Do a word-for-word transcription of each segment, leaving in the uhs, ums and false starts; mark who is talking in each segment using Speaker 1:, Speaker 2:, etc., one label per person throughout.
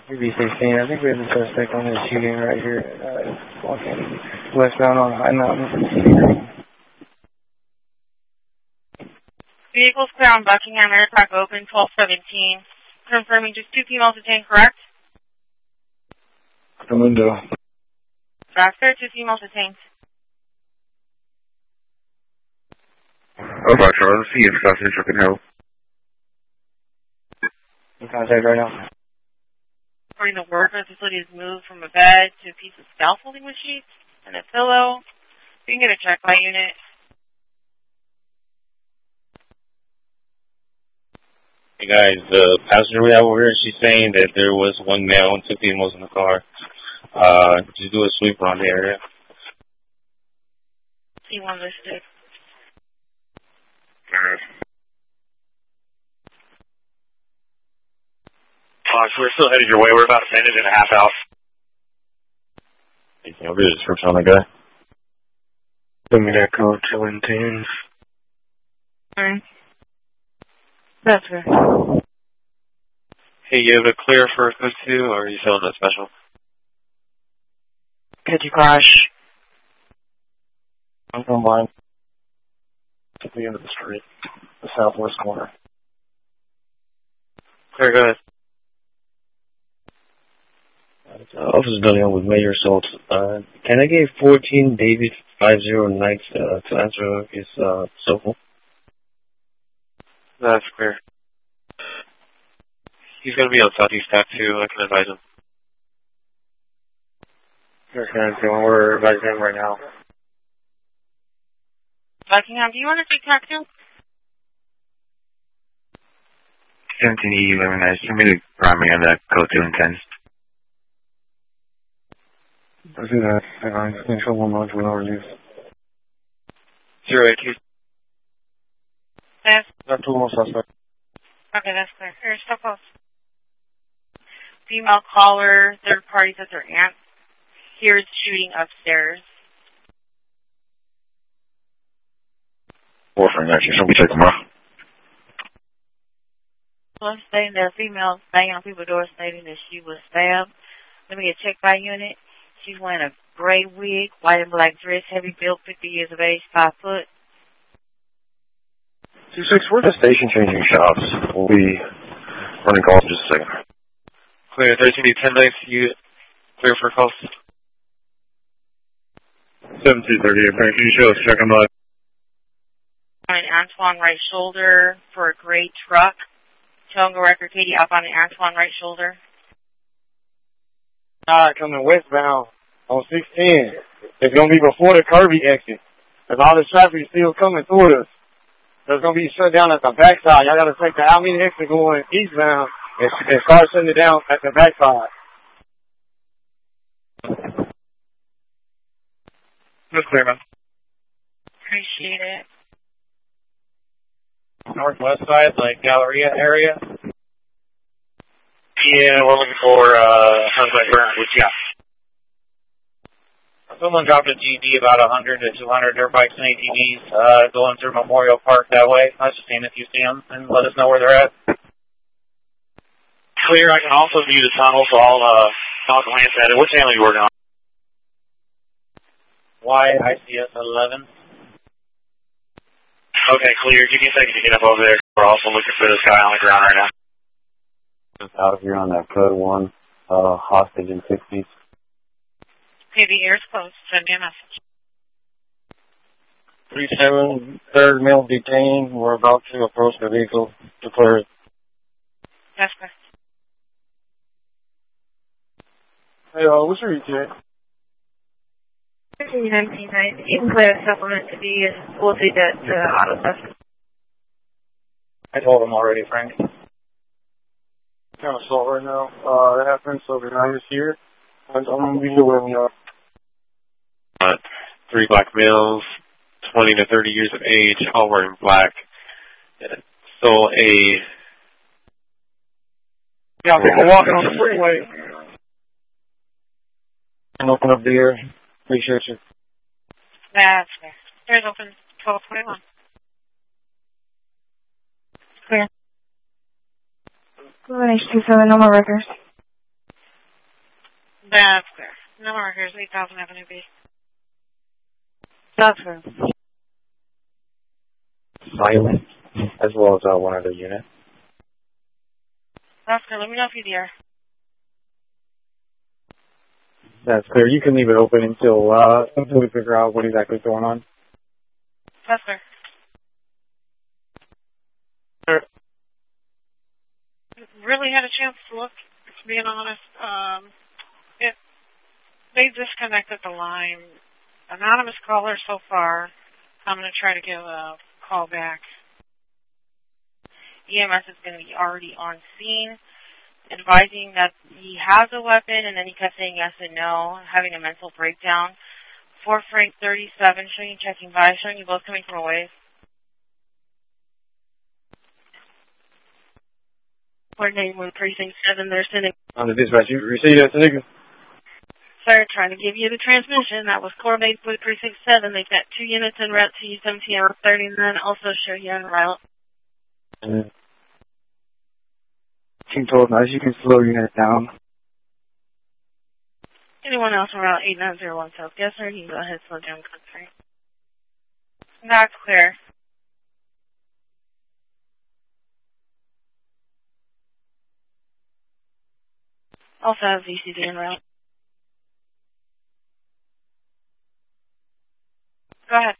Speaker 1: U B sixteen, I think we have a suspect on this shooting right here, uh, walking westbound on High Mountain.
Speaker 2: Vehicles clear on Buckingham, aircraft open, twelve seventeen. Confirming just two females detained, correct?
Speaker 1: Commando.
Speaker 2: Oscar, two females detained.
Speaker 3: Over, Charles. See if South Central can help.
Speaker 1: In contact right now.
Speaker 2: According to work, the facility is moved from a bed to a piece of scaffolding with sheets and a pillow. You can get a check by unit.
Speaker 4: Hey guys, the passenger we have over here, she's saying that there was one male and two females in the car. Uh, just do a sweep around the area.
Speaker 2: C one listed.
Speaker 5: Fox, we're still headed your way. We're about a minute and a half out.
Speaker 4: You can read the description on the guy.
Speaker 1: Give me that code two and ten.
Speaker 2: Alright. That's fair.
Speaker 5: Hey, you have a clear for code two, or are you feeling that special?
Speaker 1: Could you crash? I'm from mine. To the end of the street. The southwest corner.
Speaker 5: Clear, go ahead.
Speaker 4: Uh, Officer Deleon with Major Assault. Uh, can I get fourteen David five zero nine uh, to answer his uh, cell phone?
Speaker 5: That's clear. He's going to be on Southeast Tac too. I can advise him.
Speaker 1: Yes, man. We're advising him right now.
Speaker 2: Buckingham, do you want to take tac two?
Speaker 3: seventeen E eleven nine. Can we remind me on that code two and ten?
Speaker 1: I see that. I'm in trouble much with our use.
Speaker 5: Zero eight two.
Speaker 2: Yes.
Speaker 1: That's two more suspect.
Speaker 2: Okay, that's clear. Here, step close. Female caller, third parties at their aunt. Here's shooting upstairs.
Speaker 3: Boyfriend, actually, so we take them off.
Speaker 2: Well, stating that a female banging on people's doors stating that she was stabbed. Let me get checked by unit. She's wearing a gray wig, white and black dress, heavy built, fifty years of age, five foot.
Speaker 3: two six, we're at the station changing shops. We'll be running calls in just a second.
Speaker 5: Clear, thirteen D ten nights, you clear for calls.
Speaker 3: seven two thirty, can you show us check them out?
Speaker 2: On an Antoine right shoulder for a gray truck. Tonga record Katie up on the Antoine right shoulder.
Speaker 1: Alright, coming westbound on sixteen. It's going to be before the Kirby exit. Because all the traffic is still coming toward us. So it's going to be shut down at the backside. Y'all got to take the Alameda exit going eastbound and, and start shutting it down at the backside.
Speaker 5: That's clear, man.
Speaker 2: Appreciate it.
Speaker 1: Northwest side, like Galleria area.
Speaker 5: Yeah, we're looking for, uh, Sunset Burns, which, yeah.
Speaker 1: Someone dropped a G D about one hundred to two hundred dirt bikes and A T Vs, uh, going through Memorial Park that way. I was just seeing if you see them and let us know where they're at.
Speaker 5: Clear, I can also view the tunnel, so I'll, uh, I'll glance at it. What channel are you working on?
Speaker 1: Y I C S eleven.
Speaker 5: Okay, clear. Give me a second to get up over there. We're also looking for this guy on the ground right now.
Speaker 4: Just out here on that code one, uh, hostage in sixties.
Speaker 2: Okay, the air's closed. Send me a message.
Speaker 1: three seven, third male detained. We're about to approach the vehicle to clear it.
Speaker 2: That's correct.
Speaker 1: Hey, uh, what's your E T A?
Speaker 2: thirteen nineteen ninety. You can clear a supplement to be, and we'll see that, uh, auto stuff.
Speaker 1: I told him already, Frank. Kind of slow right now. Uh, that happens, so behind us here. I'm going to be here where we are.
Speaker 5: Uh, three black males, twenty to thirty years of age, all wearing black. So a...
Speaker 1: Yeah, people walking on the freeway. And open up the air. Appreciate you.
Speaker 2: That's fair. Doors open twelve twenty-one. Clear.
Speaker 6: Go ahead, H two seven, no more records.
Speaker 2: That's clear. No markers, eight thousand Avenue B.
Speaker 6: That's clear.
Speaker 3: Silent, as well as uh, one other unit.
Speaker 2: That's clear. Let me know if you're there.
Speaker 1: That's clear. You can leave it open until uh, until we figure out what exactly is going on.
Speaker 2: That's clear. Really had a chance to look, to be honest. Um, it, they disconnected the line. Anonymous caller so far. I'm going to try to give a call back. E M S is going to be already on scene, advising that he has a weapon, and then he kept saying yes and no, having a mental breakdown. four Frank thirty-seven, showing you checking by, showing you both coming from a ways. Coordinating with Precinct seven, they're sending...
Speaker 1: On the dispatch, you received that, Tanika?
Speaker 2: Sir, trying to give you the transmission. That was coordinated with Precinct seven. They've got two units en route to U seventeen and thirty-nine, also show you en route.
Speaker 1: Mm-hmm. Team told us you can slow units down.
Speaker 2: Anyone else around eight nine zero one South? Yes, sir. You can go ahead and slow down country. That's clear. Also have V C D en route. Go ahead.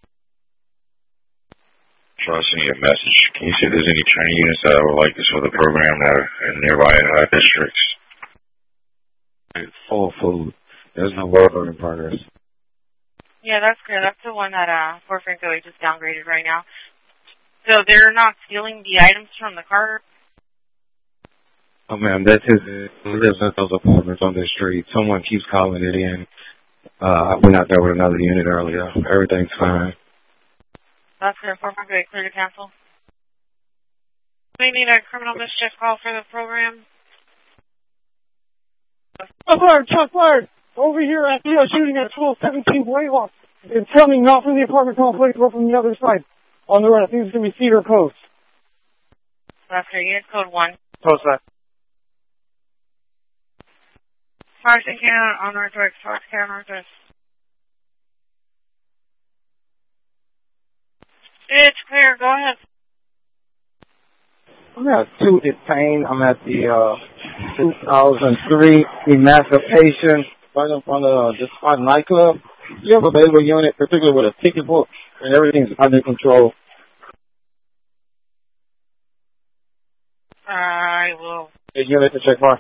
Speaker 3: So I'll send you a message. Can you see if there's any training units that would like this for the program that are in nearby uh, districts? It's full of food. There's no workload in progress.
Speaker 2: Yeah, that's clear. That's the one that uh, Fort Franco just downgraded right now. So they're not stealing the items from the car?
Speaker 3: Oh, ma'am, that's his. He lives in those apartments on the street. Someone keeps calling it in. Uh, I went out there with another unit earlier. Everything's fine.
Speaker 2: That's clear. Fort Franco, clear to cancel. We need a criminal mischief call for the program.
Speaker 6: Chuck fired, Chuck fired. Over here at the uh, shooting at twelve seventeen Blaylock. It's coming not from the apartment complex, but from the other side. On the right, I think it's going to be Cedar Coast.
Speaker 2: That's clear. Unit code one.
Speaker 1: Post that.
Speaker 2: Fox and Canada on Northwest. Fox Canada Northwest. It's clear. Go ahead.
Speaker 1: I'm at two detained. I'm at the uh, two thousand three Emancipation right in front of uh, the Spot nightclub. You have a available unit, particularly with a ticket book, and everything's under control.
Speaker 2: I will.
Speaker 1: The unit to check mark.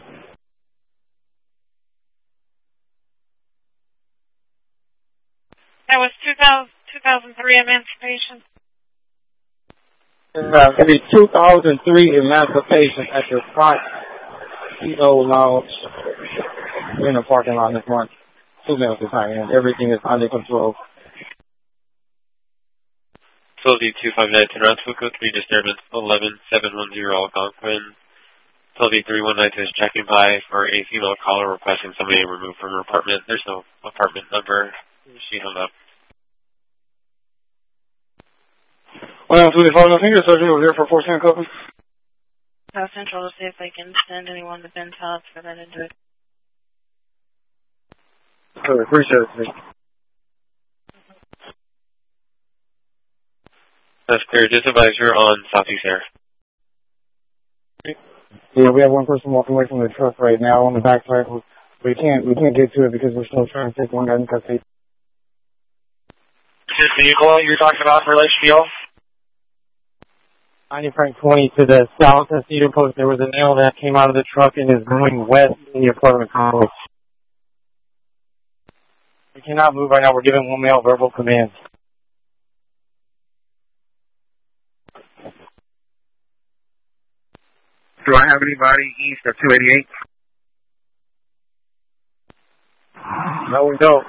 Speaker 2: That was two thousand three Emancipation.
Speaker 1: Uh, it'll be two thousand three Emancipation at the front Tito Lounge in the parking lot in the front. Two minutes behind, and everything is under control.
Speaker 5: Facility two five nine, turn around, Fuku, three disturbance, eleven seven one zero Algonquin. Facility three one nine two is checking by for a female caller requesting somebody removed from her apartment. There's no apartment number. She hung up.
Speaker 1: Well, to the phone, I think the surgeon was here for four cent coffee.
Speaker 2: South Central to see if they can send anyone to Ben Todd for that into it.
Speaker 1: So we appreciate it.
Speaker 5: That's clear. Just advise you're on Southeast Air.
Speaker 1: Yeah, we have one person walking away from the truck right now on the backside. We can't, we can't get to it because we're still trying to take one guy in custody.
Speaker 7: Is this vehicle you're talking about in relation to y'all?
Speaker 1: ninety Frank twenty to the south of Cedar Coast. There was a nail that came out of the truck and is going west in the apartment complex. We cannot move right now. We're giving one male verbal commands.
Speaker 7: Do I have anybody east of two eighty-eight?
Speaker 1: No, we don't.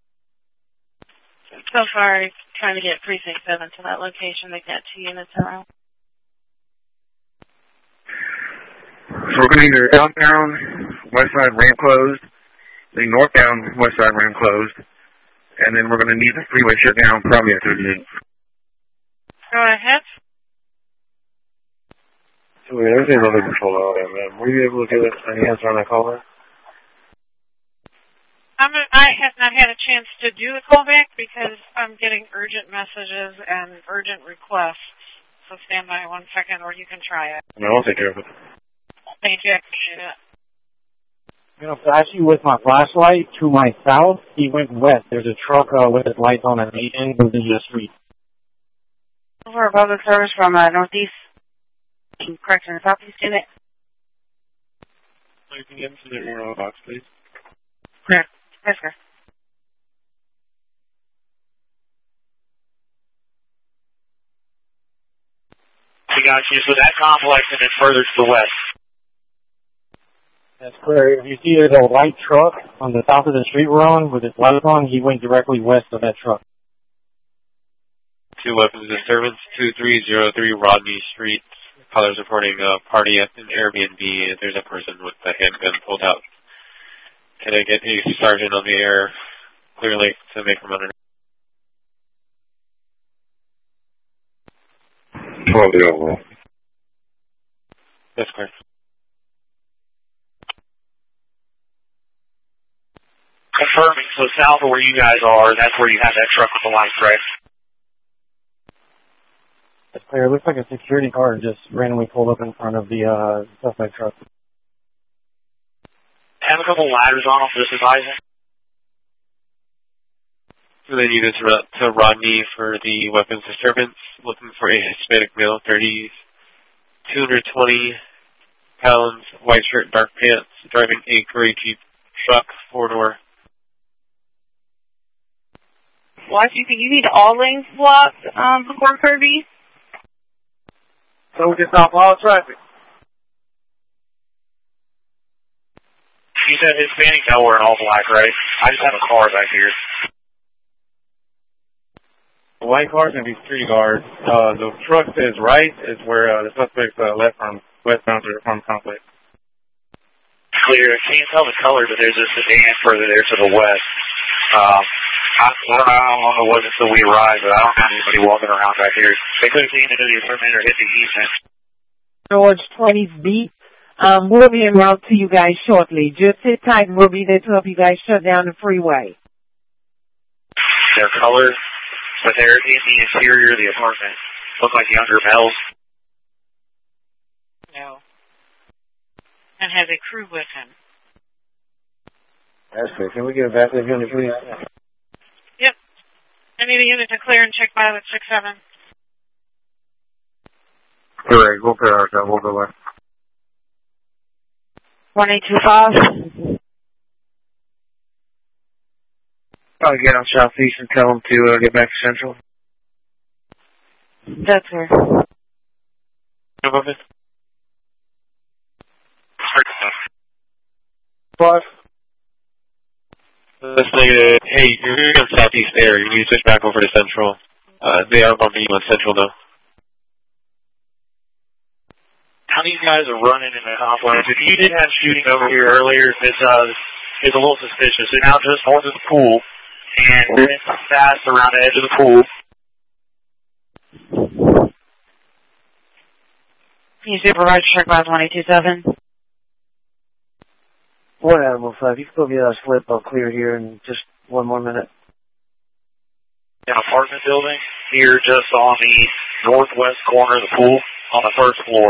Speaker 2: So far, trying to get Precinct seven to that location. They've got two units around.
Speaker 7: So we're going to either southbound, west side ramp closed, then northbound, west side ramp closed, and then we're going to need the freeway shut down probably at thirty-eight.
Speaker 2: Go ahead.
Speaker 3: So wait, everything's under control out there, man. Were you able to get any answer on that caller?
Speaker 2: I'm a, I have not had a chance to do the callback because I'm getting urgent messages and urgent requests. So stand by one second, or you can try it.
Speaker 3: No, I'll take care of it.
Speaker 2: Thank you. I appreciate it.
Speaker 1: You know, flash you with my flashlight to my south. He went west. There's a truck uh, with its lights on at the end of the street.
Speaker 8: Over a public service from uh, northeast, correction, southeast unit.
Speaker 5: You can get into the Aurora box, please.
Speaker 8: Clear. Yes, sir.
Speaker 7: We got you. So that complex and then further to the west.
Speaker 1: That's clear. If you see there's a white truck on the south of the street we're on with its lights on, he went directly west of that truck.
Speaker 5: Two weapons disturbance, two three zero three Rodney Street. Callers reporting a party at an Airbnb. There's a person with a handgun pulled out. Can I get a sergeant on the air clearly to make a monitor?
Speaker 3: twelve the overall.
Speaker 5: That's correct.
Speaker 7: Confirming, so south of where you guys are, that's where you have that truck with the lights, right?
Speaker 1: That's clear. It looks like a security guard just randomly pulled up in front of the uh, suspect truck.
Speaker 7: Have a couple ladders on them, just advising.
Speaker 5: So they needed to, to Rodney for the weapons disturbance, looking for a Hispanic male, thirty, two hundred twenty pounds, white shirt, dark pants, driving a gray Jeep truck, four-door.
Speaker 8: Washington, you need all lanes blocked um, before Kirby?
Speaker 1: So we can stop all traffic.
Speaker 7: She said Hispanic, now we're in all black, right? I just have a car back here.
Speaker 1: The white car's going to be street guard. Uh, the truck to his right is where uh, the suspect's uh, left from westbound to the farm complex.
Speaker 7: Clear. I can't tell the color, but there's a sedan further there to the west. Um, I, I don't know how long it was until we arrived, but I don't have anybody walking around back here. They could have came into the apartment or hit the easement.
Speaker 9: George twenties B. Um, we'll be en route to you guys shortly. Just sit tight and we'll be there to help you guys shut down the freeway.
Speaker 7: Their colors, but they're in the interior of the apartment. Look like younger males.
Speaker 2: No. And has a crew with him.
Speaker 1: That's good. Can we get a back to the unit, please?
Speaker 2: Yep. I need a unit to clear and check pilot six seven.
Speaker 1: All right, we'll clear ourselves. We'll go back.
Speaker 8: one eight two five.
Speaker 7: I'll get on southeast and tell them to uh, get back to central.
Speaker 8: That's her.
Speaker 5: Above it.
Speaker 1: Five.
Speaker 5: That's negative. Hey, you're going on southeast air. You need to switch back over to central. Uh, they are bumping you on central, though.
Speaker 7: How these guys are running in the complex. If you did have shooting over here earlier, it's uh, it's a little suspicious. They're now just north of the pool, and they're in fast around the edge of the pool.
Speaker 8: Can you supervise check by one eight two seven?
Speaker 10: One Animal five, you can put me on a slip. I'll clear here in just one more minute.
Speaker 7: An apartment building here just on the northwest corner of the pool on the first floor.